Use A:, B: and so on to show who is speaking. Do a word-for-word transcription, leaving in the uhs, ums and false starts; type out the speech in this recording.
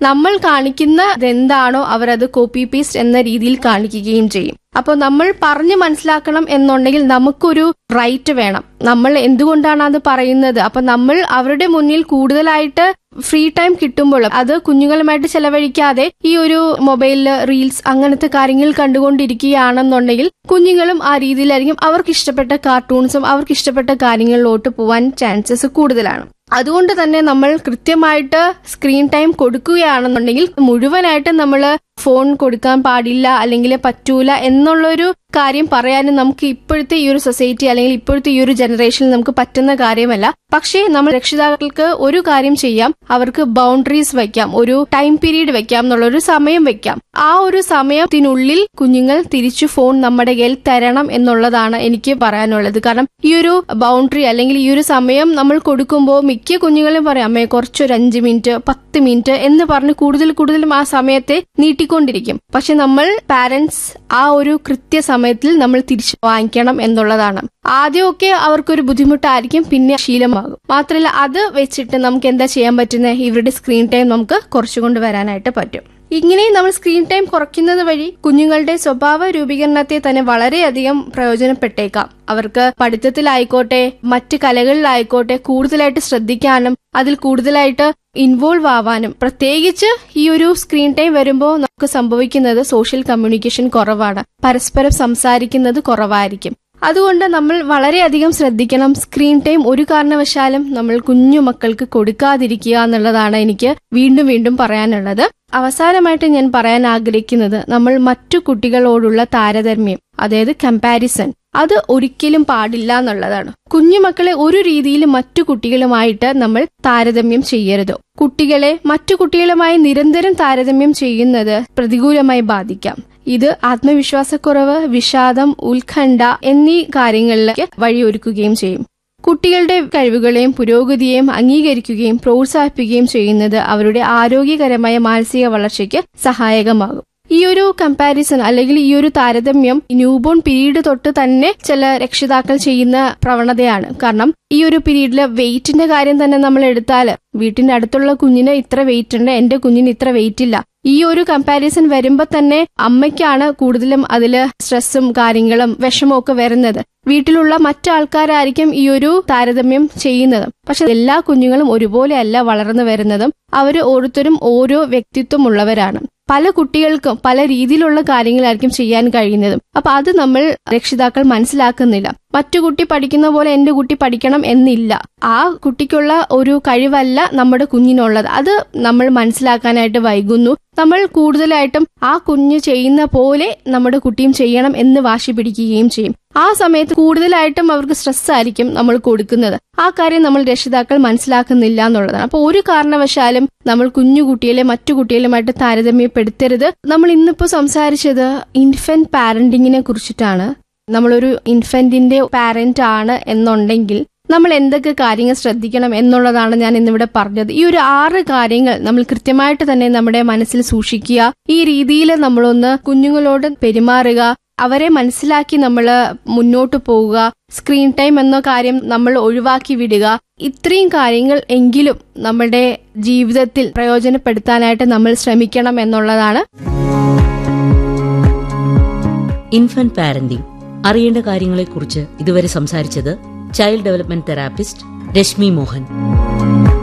A: നമ്മൾ കാണിക്കുന്നത് എന്താണോ അവരത് കോപ്പി പേസ്റ്റ് എന്ന രീതിയിൽ കാണിക്കുകയും ചെയ്യും. അപ്പൊ നമ്മൾ പറഞ്ഞു മനസ്സിലാക്കണം എന്നുണ്ടെങ്കിൽ നമുക്കൊരു റൈറ്റ് വേണം. നമ്മൾ എന്തുകൊണ്ടാണ് അത് പറയുന്നത്? അപ്പൊ നമ്മൾ അവരുടെ മുന്നിൽ കൂടുതലായിട്ട് ഫ്രീ ടൈം കിട്ടുമ്പോൾ അത് കുഞ്ഞുങ്ങളുമായിട്ട് ചെലവഴിക്കാതെ ഈ ഒരു മൊബൈലില് റീൽസ് അങ്ങനത്തെ കാര്യങ്ങൾ കണ്ടുകൊണ്ടിരിക്കുകയാണെന്നുണ്ടെങ്കിൽ കുഞ്ഞുങ്ങളും ആ രീതിയിലായിരിക്കും അവർക്ക് ഇഷ്ടപ്പെട്ട കാർട്ടൂൺസും അവർക്ക് ഇഷ്ടപ്പെട്ട കാര്യങ്ങളിലോട്ട് പോവാൻ ചാൻസസ് കൂടുതലാണ്. അതുകൊണ്ട് തന്നെ നമ്മൾ കൃത്യമായിട്ട് സ്ക്രീൻ ടൈം കൊടുക്കുകയാണെന്നുണ്ടെങ്കിൽ മുഴുവനായിട്ട് നമ്മൾ ഫോൺ കൊടുക്കാൻ പാടില്ല അല്ലെങ്കിൽ പറ്റൂല എന്നുള്ളൊരു കാര്യം പറയാനും നമുക്ക് ഇപ്പോഴത്തെ ഈ ഒരു സൊസൈറ്റി അല്ലെങ്കിൽ ഇപ്പോഴത്തെ ഈ ഒരു ജനറേഷനിൽ നമുക്ക് പറ്റുന്ന കാര്യമല്ല. പക്ഷേ നമ്മൾ രക്ഷിതാക്കൾക്ക് ഒരു കാര്യം ചെയ്യാം, അവർക്ക് ബൗണ്ടറീസ് വെക്കാം, ഒരു ടൈം പീരീഡ് വെക്കാം, എന്നുള്ളൊരു സമയം വെക്കാം. ആ ഒരു സമയത്തിനുള്ളിൽ കുഞ്ഞുങ്ങൾ തിരിച്ചു ഫോൺ നമ്മുടെ കയ്യിൽ തരണം എന്നുള്ളതാണ് എനിക്ക് പറയാനുള്ളത്. കാരണം ഈ ഒരു ബൗണ്ടറി അല്ലെങ്കിൽ ഈ ഒരു സമയം നമ്മൾ കൊടുക്കുമ്പോൾ മിക്ക കുഞ്ഞുങ്ങളും പറയാം, അമ്മേ കുറച്ചൊരു അഞ്ച് മിനിറ്റ് പത്ത് മിനിറ്റ് എന്ന് പറഞ്ഞ് കൂടുതൽ കൂടുതലും ആ സമയത്തെ നീട്ടിക്കൊണ്ടിരിക്കും. പക്ഷെ നമ്മൾ പാരന്റ്സ് ആ ഒരു കൃത്യസമയത്തിൽ നമ്മൾ തിരിച്ചു വാങ്ങിക്കണം എന്നുള്ളതാണ്. ആദ്യമൊക്കെ അവർക്കൊരു ബുദ്ധിമുട്ടായിരിക്കും, പിന്നെ ശീലമാകും. മാത്രമല്ല അത് വെച്ചിട്ട് നമുക്ക് എന്താ ചെയ്യാൻ പറ്റുന്നത്, ഇവരുടെ സ്ക്രീൻ ടൈം നമുക്ക് കുറച്ചുകൊണ്ട് വരാനായിട്ട് പറ്റും. ഇങ്ങനെ നമ്മൾ സ്ക്രീൻ ടൈം കുറയ്ക്കുന്നത് വഴി കുഞ്ഞുങ്ങളുടെ സ്വഭാവ രൂപീകരണത്തെ തന്നെ വളരെയധികം പ്രയോജനപ്പെട്ടേക്കാം. അവർക്ക് പഠിത്തത്തിലായിക്കോട്ടെ മറ്റ് കലകളിലായിക്കോട്ടെ കൂടുതലായിട്ട് ശ്രദ്ധിക്കാനും അതിൽ കൂടുതലായിട്ട് ഇൻവോൾവ് ആവാനും. പ്രത്യേകിച്ച് ഈ ഒരു സ്ക്രീൻ ടൈം വരുമ്പോൾ നമുക്ക് സംഭവിക്കുന്നത് സോഷ്യൽ കമ്മ്യൂണിക്കേഷൻ കുറവാണ്, പരസ്പരം സംസാരിക്കുന്നത് കുറവായിരിക്കും. അതുകൊണ്ട് നമ്മൾ വളരെയധികം ശ്രദ്ധിക്കണം. സ്ക്രീൻ ടൈം ഒരു കാരണവശാലും നമ്മൾ കുഞ്ഞു മക്കൾക്ക് കൊടുക്കാതിരിക്കുക എന്നുള്ളതാണ് എനിക്ക് വീണ്ടും വീണ്ടും പറയാനുള്ളത്. അവസാനമായിട്ട് ഞാൻ പറയാൻ ആഗ്രഹിക്കുന്നത്, നമ്മൾ മറ്റു കുട്ടികളോടുള്ള താരതമ്യം, അതായത് കമ്പാരിസൺ, അത് ഒരിക്കലും പാടില്ല എന്നുള്ളതാണ്. കുഞ്ഞുമക്കളെ ഒരു രീതിയിൽ മറ്റു കുട്ടികളുമായിട്ട് നമ്മൾ താരതമ്യം ചെയ്യരുത്. കുട്ടികളെ മറ്റു കുട്ടികളുമായി നിരന്തരം താരതമ്യം ചെയ്യുന്നത് പ്രതികൂലമായി ബാധിക്കാം. ഇത് ആത്മവിശ്വാസക്കുറവ്, വിഷാദം, ഉത്കണ്ഠ എന്നീ കാര്യങ്ങളിലേക്ക് വഴിയൊരുക്കുകയും ചെയ്യും. കുട്ടികളുടെ കഴിവുകളെയും പുരോഗതിയെയും അംഗീകരിക്കുകയും പ്രോത്സാഹിപ്പിക്കുകയും ചെയ്യുന്നത് അവരുടെ ആരോഗ്യകരമായ മാനസിക വളർച്ചയ്ക്ക് സഹായകമാകും. ഈ ഒരു കമ്പാരിസൺ അല്ലെങ്കിൽ ഈ ഒരു താരതമ്യം ന്യൂബോൺ പീരീഡ് തൊട്ട് തന്നെ ചില രക്ഷിതാക്കൾ ചെയ്യുന്ന പ്രവണതയാണ്. കാരണം ഈ ഒരു പീരീഡില് വെയിറ്റിന്റെ കാര്യം തന്നെ നമ്മൾ എടുത്താൽ, വീട്ടിന്റെ അടുത്തുള്ള കുഞ്ഞിന് ഇത്ര വെയിറ്റ് ഉണ്ട്, എന്റെ കുഞ്ഞിന് ഇത്ര വെയിറ്റ് ഇല്ല. ഈ ഒരു കമ്പാരിസൺ വരുമ്പോ തന്നെ അമ്മയ്ക്കാണ് കൂടുതലും അതില് സ്ട്രെസ്സും കാര്യങ്ങളും വിഷമവും ഒക്കെ വരുന്നത്. വീട്ടിലുള്ള മറ്റാൾക്കാരായിരിക്കും ഈ ഒരു താരതമ്യം ചെയ്യുന്നത്. പക്ഷെ എല്ലാ കുഞ്ഞുങ്ങളും ഒരുപോലെ അല്ല വളർന്നു വരുന്നതും. അവര് ഓരോരുത്തരും ഓരോ വ്യക്തിത്വം ഉള്ളവരാണ്. പല കുട്ടികൾക്കും പല രീതിയിലുള്ള കാര്യങ്ങളായിരിക്കും ചെയ്യാൻ കഴിയുന്നതും. അപ്പൊ അത് നമ്മൾ രക്ഷിതാക്കൾ മനസ്സിലാക്കുന്നില്ല. മറ്റു കുട്ടി പഠിക്കുന്ന പോലെ എന്റെ കുട്ടി പഠിക്കണം എന്നില്ല. ആ കുട്ടിക്കുള്ള ഒരു കഴിവല്ല നമ്മുടെ കുഞ്ഞിനുള്ളത്. അത് നമ്മൾ മനസ്സിലാക്കാനായിട്ട് വൈകുന്നു. നമ്മൾ കൂടുതലായിട്ടും ആ കുഞ്ഞ് ചെയ്യുന്ന പോലെ നമ്മുടെ കുട്ടിയും ചെയ്യണം എന്ന് വാശി പിടിക്കുകയും ചെയ്യും. ആ സമയത്ത് കൂടുതലായിട്ടും അവർക്ക് സ്ട്രെസ് ആയിരിക്കും നമ്മൾ കൊടുക്കുന്നത്. ആ കാര്യം നമ്മൾ രക്ഷിതാക്കൾ മനസ്സിലാക്കുന്നില്ല എന്നുള്ളതാണ്. അപ്പൊ ഒരു കാരണവശാലും നമ്മൾ കുഞ്ഞു കുട്ടികളെ മറ്റു കുട്ടികളുമായിട്ട് താരതമ്യപ്പെടുത്തരുത്. നമ്മൾ ഇന്നിപ്പോ സംസാരിച്ചത് ഇൻഫന്റ് പാരന്റിങ്ങിനെ കുറിച്ചിട്ടാണ്. നമ്മളൊരു ഇൻഫന്റിന്റെ പാരന്റ് ആണ് എന്നുണ്ടെങ്കിൽ നമ്മൾ എന്തൊക്കെ കാര്യങ്ങൾ ശ്രദ്ധിക്കണം എന്നുള്ളതാണ് ഞാൻ ഇന്നിവിടെ പറഞ്ഞത്. ഈ ഒരു ആറ് കാര്യങ്ങൾ നമ്മൾ കൃത്യമായിട്ട് തന്നെ നമ്മുടെ മനസ്സിൽ സൂക്ഷിക്കുക. ഈ രീതിയിൽ നമ്മളൊന്ന് കുഞ്ഞുങ്ങളോട് പെരുമാറുക, അവരെ മനസ്സിലാക്കി നമ്മൾ മുന്നോട്ട് പോവുക. സ്ക്രീൻ ടൈം എന്ന കാര്യം നമ്മൾ ഒഴിവാക്കി വിടുക. ഇത്രയും കാര്യങ്ങൾ എങ്കിലും നമ്മുടെ ജീവിതത്തിൽ പ്രയോജനപ്പെടുത്താനായിട്ട് നമ്മൾ ശ്രമിക്കണം എന്നുള്ളതാണ്.
B: ഇൻഫന്റ് പാരന്റിംഗ്, അറിയേണ്ട കാര്യങ്ങളെക്കുറിച്ച് ഇതുവരെ സംസാരിച്ചത് child development therapist Rashmi Mohan.